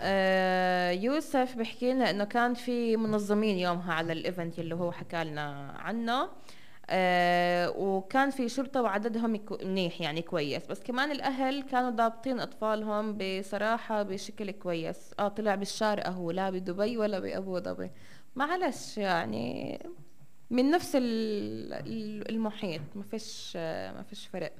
يوسف بحكي لنا انه كان في منظمين يومها على الايفنت اللي هو حكى لنا عنه. وكان في شرطة وعددهم منيح يعني كويس، بس كمان الأهل كانوا ضابطين أطفالهم بصراحة بشكل كويس. طلع بالشارقة هو، لا بدبي ولا بأبو ظبي، معلش يعني من نفس المحيط، ما فيش فرق.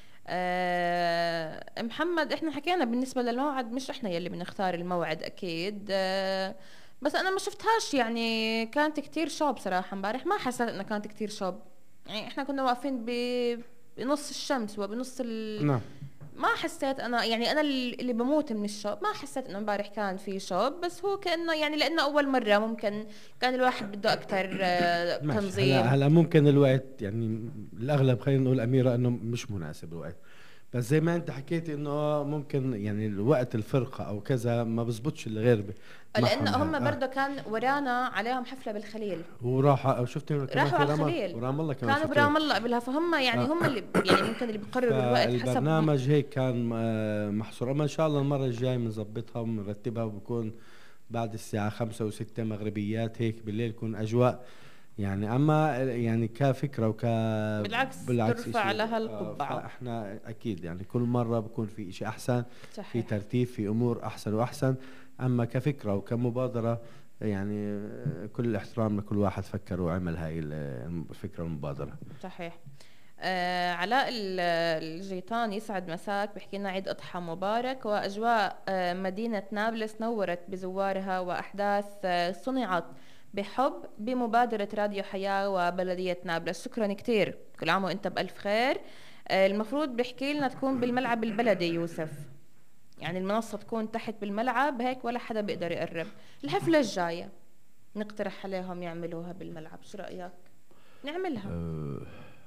محمد، احنا حكينا بالنسبة للموعد، مش احنا يلي بنختار الموعد اكيد. بس انا ما شفتهاش يعني، كانت كتير شوب صراحة امبارح، ما حسيت انها كانت كتير شوب. يعني احنا كنا واقفين بنص الشمس وبنص نعم. ما حسيت انا، يعني انا اللي بموت من الشوب، ما حسيت انه امبارح كان في شوب. بس هو كأنه يعني لانه اول مرة ممكن كان الواحد بده اكتر ماشي. تنظيم. هلا ممكن الوقت يعني الاغلب، خلينا نقول اميره انه مش مناسب الوقت. بس زي ما انت حكيتي انه ممكن يعني الوقت الفرقه او كذا ما بزبطش اللي غير لان معهم هم بهذا. برضه كان ورانا عليهم حفلة بالخليل، وراح او شفتي كمان راحوا في على رام، الخليل، ورام الله كمان كانوا شفتي. برام الله قبلها. فهم يعني آه. هم اللي يعني ممكن اللي بيقرروا الوقت حسب فالبرنامج هيك كان محصور. اما ان شاء الله المره الجايه بنظبطها وبنرتبها، وبكون بعد الساعه 5 و6 مغربيات هيك بالليل، يكون اجواء يعني. اما يعني كفكره بالعكس بالعكس ترفع اشي. لها القبعة. فاحنا اكيد يعني كل مره بكون في اشي احسن، في صحيح. ترتيب، في امور احسن واحسن. اما كفكره وكمبادره يعني كل الاحترام لكل واحد فكر وعمل هاي الفكره والمبادره. صحيح. علاء الجيطان، يسعد مساك، بحكي لنا عيد أضحى مبارك، وأجواء مدينة نابلس نورت بزوارها، وأحداث صنعت بحب بمبادرة راديو حياة وبلدية نابلس. شكرا كتير، كل عام وانت بألف خير. المفروض بحكي لنا تكون بالملعب البلدي يوسف، يعني المنصة تكون تحت بالملعب هيك ولا حدا بيقدر يقرب. الحفلة الجاية نقترح عليهم يعملوها بالملعب، شو رأيك؟ نعملها. أه،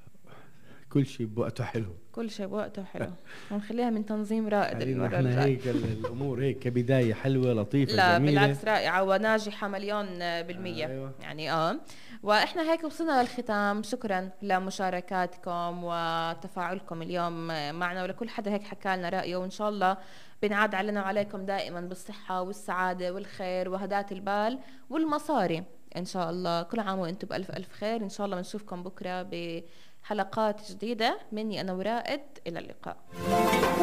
كل شيء بوقته حلو. كل شيء بوقته حلو، ونخليها من تنظيم رائد خلينا المرة احنا الجاي. هيك الامور هيك كبداية حلوة لطيفة لا جميلة. بالعكس، رائعة وناجحة مليون بالمية ايوه. يعني. واحنا هيك وصلنا للختام. شكرا لمشاركاتكم وتفاعلكم اليوم معنا، ولكل حدا هيك حكى لنا رأيه. وان شاء الله بنعاد علينا وعليكم دائما بالصحة والسعادة والخير وهداة البال والمصاري ان شاء الله. كل عام وانتم بألف ألف خير. ان شاء الله بنشوفكم بكرة بحلقات جديدة مني انا ورائد. الى اللقاء.